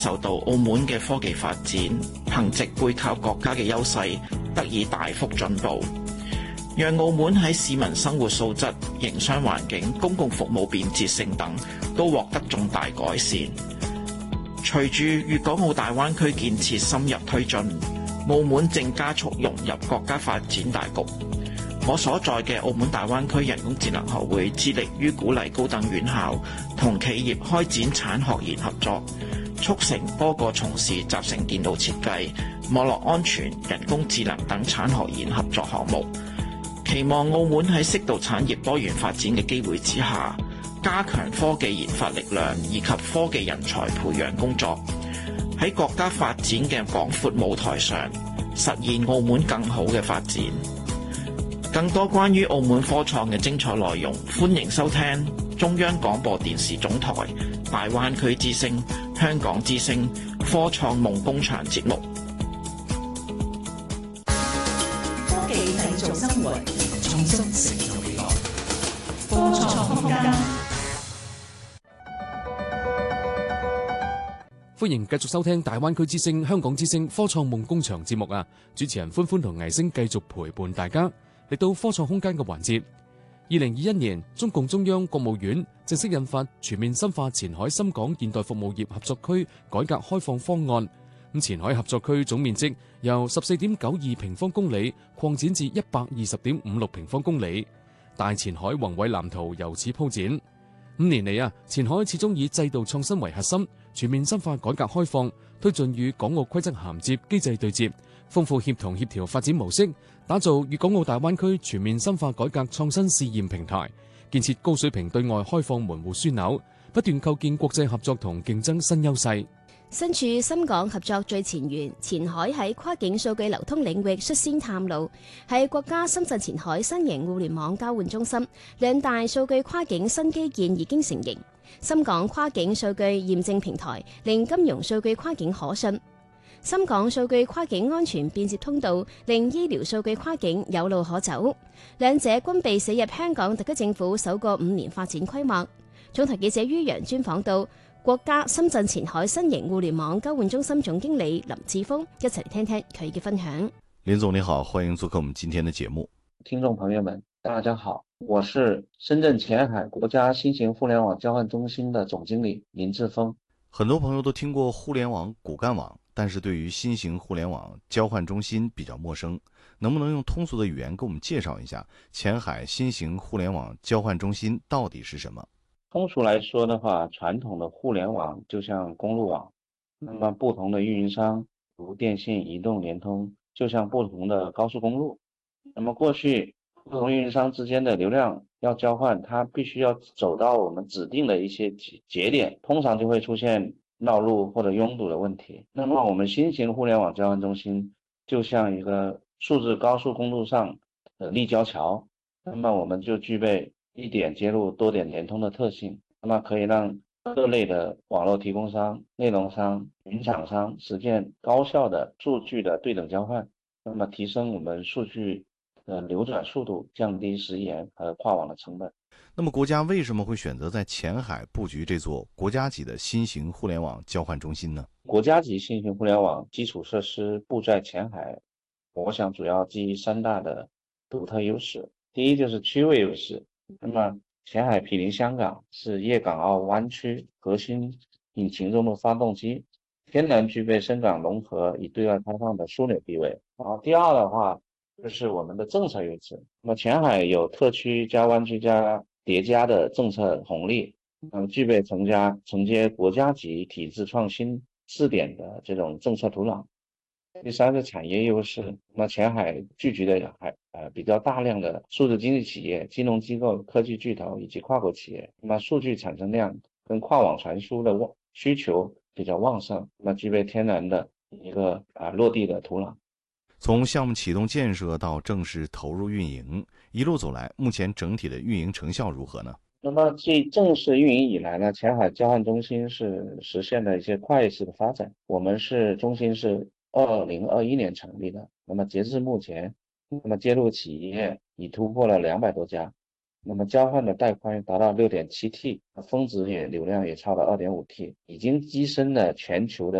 受到澳門嘅科技發展，憑藉背靠國家嘅優勢，得以大幅進步，讓澳門喺市民生活素質、營商環境、公共服務便捷性等都獲得重大改善。隨住粵港澳大灣區建設深入推進，澳門正加速融入國家發展大局。我所在嘅澳門大灣區人工智能學會致力於鼓勵高等院校同企業開展產學研合作，促成多個從事集成電腦設計、網絡安全、人工智能等產學研合作項目。期望澳門喺適度產業多元發展嘅機會之下，加強科技研發力量以及科技人才培養工作，喺國家發展嘅廣闊舞台上，實現澳門更好嘅發展。更多關於澳門科創嘅精彩內容，歡迎收聽中央廣播電視總台大灣區之聲、香港之聲科創夢工場節目。 科技製造生活，創新成就未來。科創空間。 歡迎繼續收聽大灣區之聲、香港之聲科創夢工場節目啊！主持人歡歡同倪星繼續陪伴大家。嚟到科創空間嘅環節。2021年，中共中央國務院正式印發全面深化前海深港現代服務業合作區改革開放方案。前海合作區總面積由 14.92 平方公里擴展至 120.56 平方公里，大前海宏偉藍圖由此鋪展。5年嚟前海始終以制度創新為核心，全面深化改革開放，推進與港澳規則銜接機制對接，豐富協同協調發展模式，打造粵港澳大灣區全面深化改革創新試驗平台，建設高水平對外開放門戶樞紐，不斷構建國際合作同競爭新優勢。 身處深港合作最前沿，前海喺跨境數據流通領域率先探路，係國家深圳前海新型互聯網交換中心，兩大數據跨境新基建已經成型。深港跨境數據驗證平台令金融數據跨境可信，深港數據跨境安全便捷通道令醫療數據跨境有路可走，兩者均被寫入香港特區政府首個5年發展規劃。總台記者于洋專訪到國家深圳前海新型互聯網交換中心總經理林志峰，一齊嚟聽聽佢嘅分享。 林總你好，歡迎做客我們今天的節目。 聽眾朋友們大家好，我是深圳前海國家新型互聯網交換中心的總經理林志峰。 很多朋友都聽過互聯網、骨幹網，但是對於新型互聯網交換中心比較陌生，能不能用通俗的語言給我們介紹一下前海新型互聯網交換中心到底是什麼？ 通俗來說的話，傳統的互聯網就像公路網，那麼不同的運營商如電信、移動、聯通，就像不同的高速公路。那麼過去不同運營商之間的流量要交換，它必須要走到我們指定的一些節點，通常就會出現繞路或者擁堵的問題。那麼我們新型互聯網交換中心就像一個數字高速公路上的立交橋，那麼我們就具備一點接入多點聯通的特性，那麼可以讓各類的網絡提供商、內容商、雲廠商實現高效的數據的對等交換，那麼提升我們數據的流轉速度，降低時延和跨網的成本。 那麼國家為什麼會選擇在前海布局這座國家級的新型互聯網交換中心呢？ 國家級新型互聯網基礎設施布在前海，我想主要基於三大的獨特優勢。第一就是區位優勢。那麼前海毗鄰香港，是粵港澳灣區核心引擎中的發動機，天然具備深港融合與對外開放的樞紐地位。第二的話就是我們的政策優勢。那麼前海有特區加灣區加疊加的政策紅利，那麼具備承接國家級體制創新試點的這種政策土壤。第三是產業優勢，那麼前海聚集的比較大量的數字經濟企業、金融機構、科技巨頭以及跨國企業，那麼數據產生量跟跨網傳輸的需求比較旺盛，那麼具備天然的一個落地的土壤。 從項目啟動建設到正式投入運營，一路走來，目前整體的運營成效如何呢？ 那麼繼正式運營以來呢，前海交換中心是實現了一些跨越式的發展。我們中心是2021年成立的，那麼截至目前，那麼接入企業已突破了200多家， 那么交换的带宽达到 6.7T， 峰值流量也超了 2.5T， 已经跻身了全球的